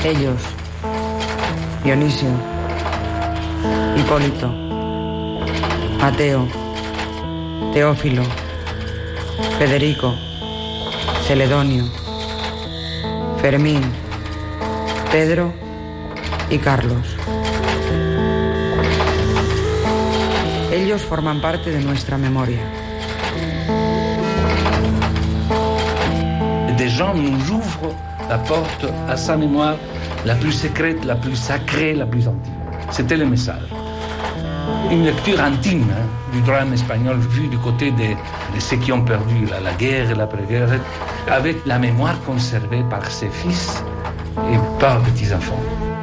Ellos: Dionisio, Hipólito, Mateo, Teófilo, Federico, Celedonio, Fermín, Pedro y Carlos. Ellos forman parte de nuestra memoria. Des gens nous ouvrent la porte à sa mémoire la plus secrète, la plus sacrée, la plus intime. C'était le message. Une lecture intime du drame espagnol vu du côté de ceux qui ont perdu la guerre et l'après-guerre, avec la mémoire conservée par ses fils et par petits-enfants.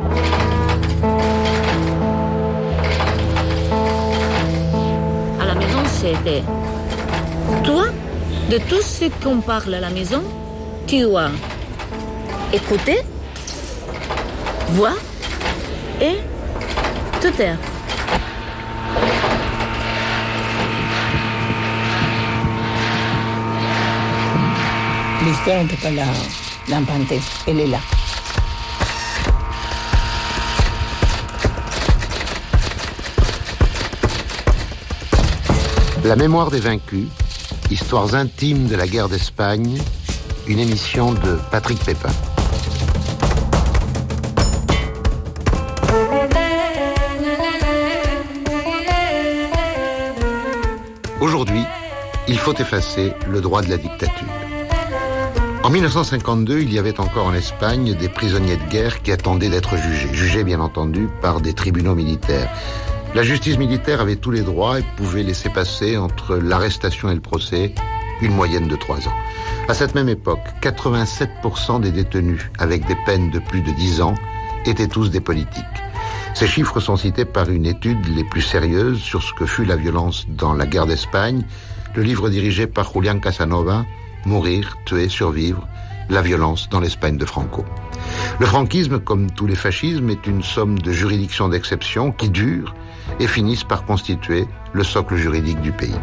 À la maison, c'était toi, de tout ce qu'on parle à la maison, tu as écouté, voir et te taire. L'histoire, on ne peut pas l'inventer. Elle est là. La mémoire des vaincus, histoires intimes de la guerre d'Espagne, une émission de Patrick Pépin. Aujourd'hui, il faut effacer le droit de la dictature. En 1952, il y avait encore en Espagne des prisonniers de guerre qui attendaient d'être jugés bien entendu par des tribunaux militaires. La justice militaire avait tous les droits et pouvait laisser passer entre l'arrestation et le procès une moyenne de 3 ans. À cette même époque, 87% des détenus avec des peines de plus de 10 ans étaient tous des politiques. Ces chiffres sont cités par une étude les plus sérieuses sur ce que fut la violence dans la guerre d'Espagne, le livre dirigé par Julián Casanova, Mourir, tuer, survivre, la violence dans l'Espagne de Franco. Le franquisme, comme tous les fascismes, est une somme de juridictions d'exception qui durent et finissent par constituer le socle juridique du pays.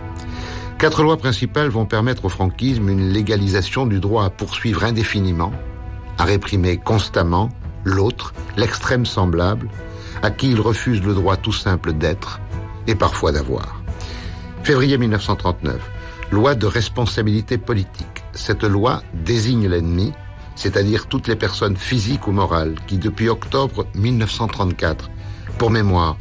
4 lois principales vont permettre au franquisme une légalisation du droit à poursuivre indéfiniment, à réprimer constamment l'autre, l'extrême semblable, à qui il refuse le droit tout simple d'être et parfois d'avoir. Février 1939, loi de responsabilité politique. Cette loi désigne l'ennemi, c'est-à-dire toutes les personnes physiques ou morales qui, depuis octobre 1934, pour mémoire,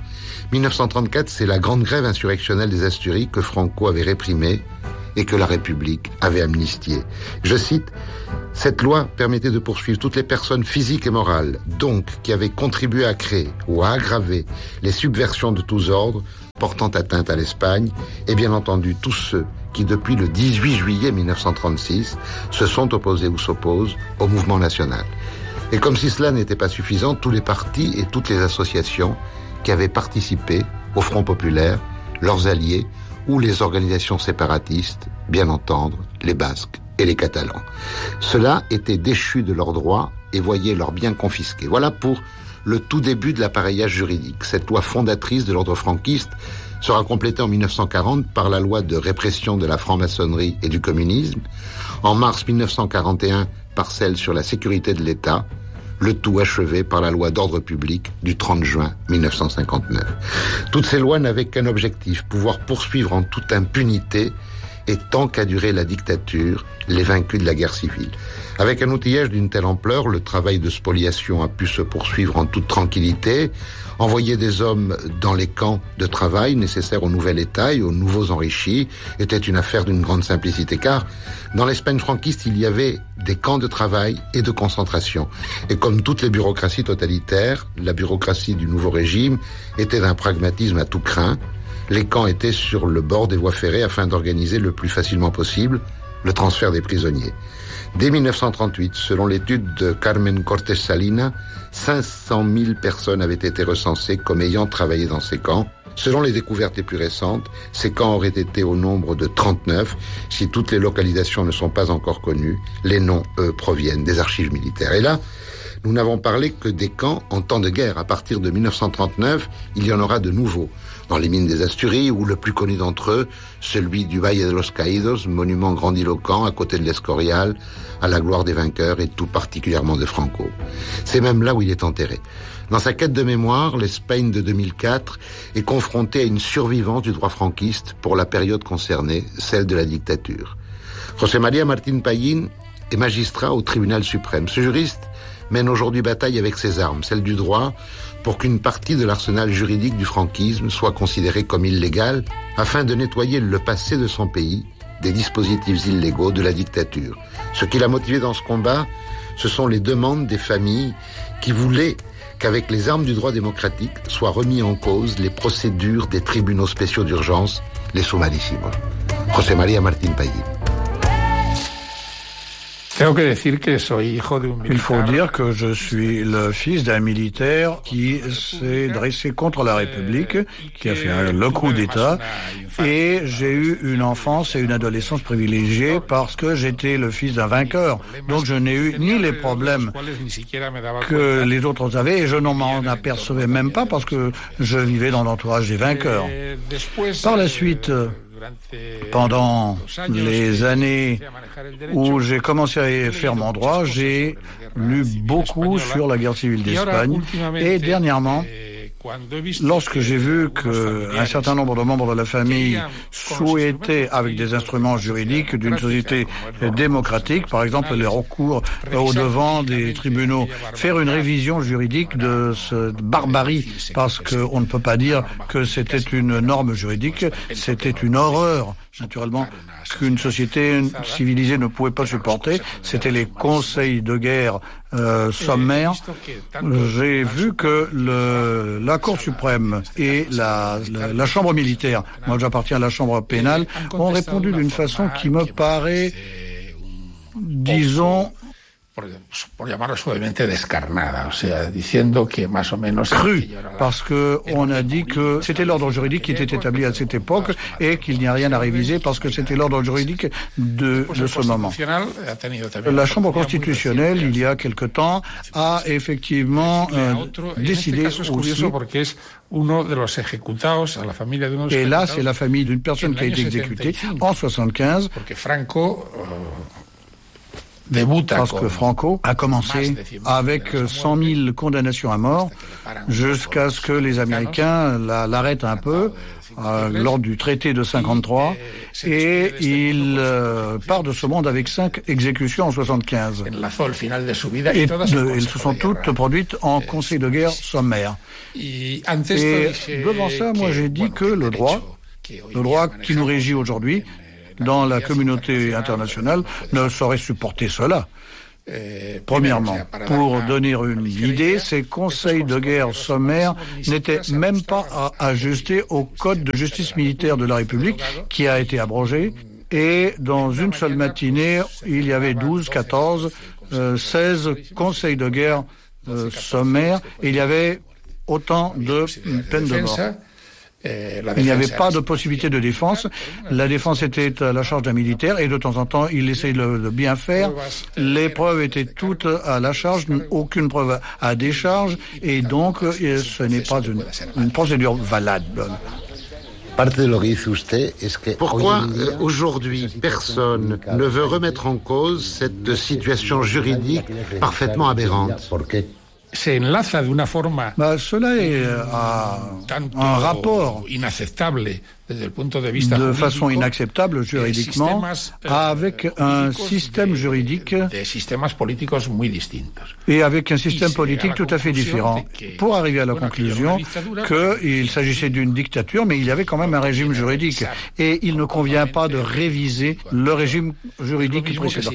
1934, c'est la grande grève insurrectionnelle des Asturies que Franco avait réprimée et que la République avait amnistiée. Je cite, « Cette loi permettait de poursuivre toutes les personnes physiques et morales, donc qui avaient contribué à créer ou à aggraver les subversions de tous ordres portant atteinte à l'Espagne, et bien entendu tous ceux qui, depuis le 18 juillet 1936, se sont opposés ou s'opposent au mouvement national. » Et comme si cela n'était pas suffisant, tous les partis et toutes les associations qui avaient participé au Front populaire, leurs alliés ou les organisations séparatistes, bien entendre les Basques et les Catalans. Ceux-là étaient déchus de leurs droits et voyaient leurs biens confisqués. Voilà pour le tout début de l'appareillage juridique. Cette loi fondatrice de l'ordre franquiste sera complétée en 1940 par la loi de répression de la franc-maçonnerie et du communisme, en mars 1941 par celle sur la sécurité de l'État, le tout achevé par la loi d'ordre public du 30 juin 1959. Toutes ces lois n'avaient qu'un objectif, pouvoir poursuivre en toute impunité et tant qu'a duré la dictature, les vaincus de la guerre civile. Avec un outillage d'une telle ampleur, le travail de spoliation a pu se poursuivre en toute tranquillité. Envoyer des hommes dans les camps de travail nécessaires au nouvel État et aux nouveaux enrichis était une affaire d'une grande simplicité, car dans l'Espagne franquiste, il y avait des camps de travail et de concentration. Et comme toutes les bureaucraties totalitaires, la bureaucratie du nouveau régime était d'un pragmatisme à tout crin. Les camps étaient sur le bord des voies ferrées afin d'organiser le plus facilement possible le transfert des prisonniers. Dès 1938, selon l'étude de Carmen Cortés Salina, 500 000 personnes avaient été recensées comme ayant travaillé dans ces camps. Selon les découvertes les plus récentes, ces camps auraient été au nombre de 39. Si toutes les localisations ne sont pas encore connues, les noms, eux, proviennent des archives militaires. Et là, nous n'avons parlé que des camps en temps de guerre. À partir de 1939, il y en aura de nouveaux. Dans les mines des Asturies, ou le plus connu d'entre eux, celui du Valle de los Caídos, monument grandiloquent à côté de l'Escorial, à la gloire des vainqueurs et tout particulièrement de Franco. C'est même là où il est enterré. Dans sa quête de mémoire, l'Espagne de 2004 est confrontée à une survivance du droit franquiste pour la période concernée, celle de la dictature. José María Martín Pallín est magistrat au tribunal suprême. Ce juriste mène aujourd'hui bataille avec ses armes, celle du droit, pour qu'une partie de l'arsenal juridique du franquisme soit considérée comme illégale, afin de nettoyer le passé de son pays des dispositifs illégaux de la dictature. Ce qui l'a motivé dans ce combat, ce sont les demandes des familles qui voulaient qu'avec les armes du droit démocratique soient remis en cause les procédures des tribunaux spéciaux d'urgence, les sumarísimos. José María Martín Pallín. Il faut dire que je suis le fils d'un militaire qui s'est dressé contre la République, qui a fait le coup d'État, et j'ai eu une enfance et une adolescence privilégiées parce que j'étais le fils d'un vainqueur. Donc je n'ai eu ni les problèmes que les autres avaient, et je n'en m'en apercevais même pas parce que je vivais dans l'entourage des vainqueurs. Par la suite, pendant les années où j'ai commencé à faire mon droit, j'ai lu beaucoup sur la guerre civile d'Espagne, et dernièrement, lorsque j'ai vu qu'un certain nombre de membres de la famille souhaitaient, avec des instruments juridiques d'une société démocratique, par exemple les recours au devant des tribunaux, faire une révision juridique de cette barbarie, parce qu'on ne peut pas dire que c'était une norme juridique, c'était une horreur, naturellement, qu'une société civilisée ne pouvait pas supporter, c'était les conseils de guerre sommaires. J'ai vu que la Cour suprême et la Chambre militaire, moi j'appartiens à la Chambre pénale, ont répondu d'une façon qui me paraît, disons, cru, parce que on a dit que c'était l'ordre juridique qui était établi à cette époque et qu'il n'y a rien à réviser parce que c'était l'ordre juridique de ce moment. La Chambre constitutionnelle, il y a quelque temps, a effectivement décidé aussi. Et là, c'est la famille d'une personne qui a été exécutée en 1975. Parce que Franco a commencé avec 100 000 condamnations à mort jusqu'à ce que les Américains l'arrêtent un peu lors du traité de 53, et il part de ce monde avec 5 exécutions en 75. Et elles se sont toutes produites en conseil de guerre sommaire. Et devant ça, moi j'ai dit que le droit qui nous régit aujourd'hui, dans la communauté internationale, ne saurait supporter cela. Premièrement, pour donner une idée, ces conseils de guerre sommaires n'étaient même pas ajustés au Code de justice militaire de la République, qui a été abrogé, et dans une seule matinée, il y avait 12, 14, 16 conseils de guerre sommaires, et il y avait autant de peines de mort. Il n'y avait pas de possibilité de défense. La défense était à la charge d'un militaire et de temps en temps, il essayait de bien faire. Les preuves étaient toutes à la charge, aucune preuve à décharge, et donc ce n'est pas une procédure valable. Pourquoi aujourd'hui personne ne veut remettre en cause cette situation juridique parfaitement aberrante? Cela est un rapport de façon inacceptable juridiquement avec un système juridique et avec un système politique tout à fait différent, pour arriver à la conclusion qu'il s'agissait d'une dictature, mais il y avait quand même un régime juridique, et il ne convient pas de réviser le régime juridique précédent.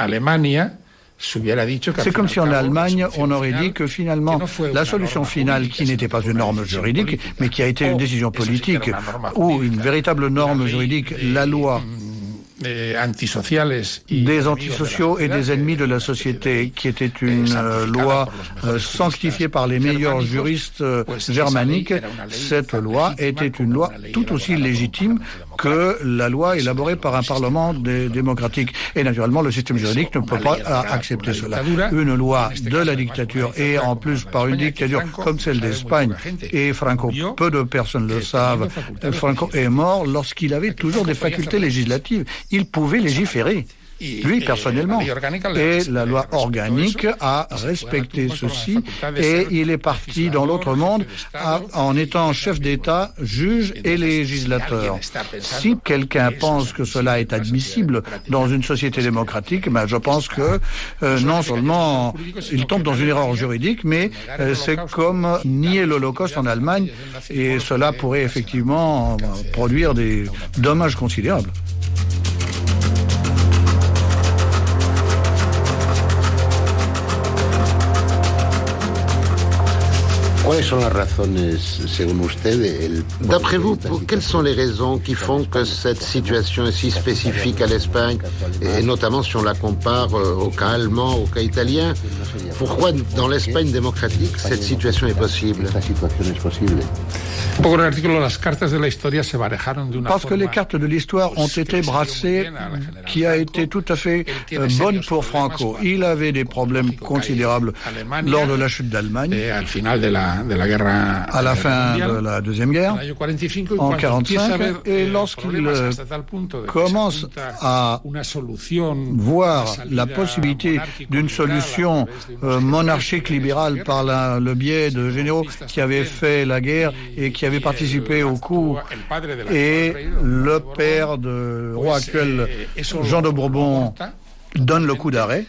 C'est comme si en Allemagne, on aurait dit que finalement, la solution finale, qui n'était pas une norme juridique, mais qui a été une décision politique, ou une véritable norme juridique, la loi des antisociaux et des ennemis de la société, qui était une loi sanctifiée par les meilleurs juristes germaniques. Cette loi était une loi tout aussi légitime que la loi élaborée par un parlement démocratique. Et naturellement, le système juridique ne peut pas accepter cela. Une loi de la dictature, et en plus par une dictature comme celle d'Espagne, et Franco, peu de personnes le savent, Franco est mort lorsqu'il avait toujours des facultés législatives. Il pouvait légiférer. Lui, personnellement. Et la loi organique a respecté ceci et il est parti dans l'autre monde en étant chef d'État, juge et législateur. Si quelqu'un pense que cela est admissible dans une société démocratique, je pense que non seulement il tombe dans une erreur juridique, mais c'est comme nier l'Holocauste en Allemagne et cela pourrait effectivement produire des dommages considérables. D'après vous, quelles sont les raisons qui font que cette situation est si spécifique à l'Espagne, et notamment si on la compare au cas allemand, au cas italien? Pourquoi dans l'Espagne démocratique cette situation est possible? Parce que les cartes de l'histoire ont été brassées, qui a été tout à fait bonne pour Franco. Il avait des problèmes considérables lors de la chute d'Allemagne, à la fin de la Deuxième Guerre, en 1945, et lorsqu'il commence à voir la possibilité d'une solution monarchique libérale par le biais de généraux qui avaient fait la guerre et qui avaient participé au coup, et le père du roi actuel, Jean de Bourbon, donne le coup d'arrêt.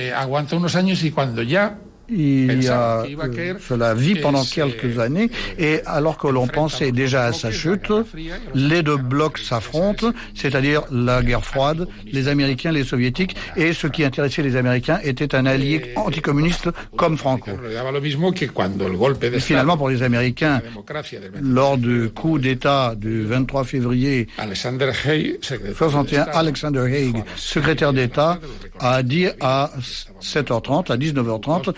Cela vit pendant quelques années, et alors que l'on pensait déjà à sa chute, les deux blocs s'affrontent, c'est-à-dire la guerre froide, les Américains, les Soviétiques, et ce qui intéressait les Américains était un allié anticommuniste comme Franco. Et finalement, pour les Américains, lors du coup d'État du 23 février 1961, Alexander Haig, secrétaire d'État, a dit à 7h30, à 19h30,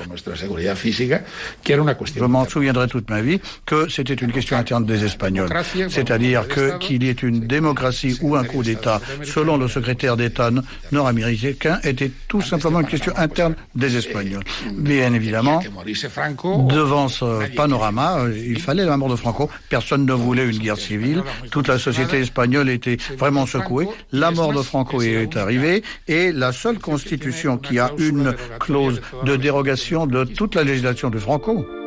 je m'en souviendrai toute ma vie, que c'était une question interne des Espagnols. C'est-à-dire qu'il y ait une démocratie ou un coup d'État, selon le secrétaire d'État nord-américain, était tout simplement une question interne des Espagnols. Bien évidemment, devant ce panorama, il fallait la mort de Franco. Personne ne voulait une guerre civile. Toute la société espagnole était vraiment secouée. La mort de Franco est arrivée, et la seule constitution qui a une clause de dérogation de toute la législation de Franco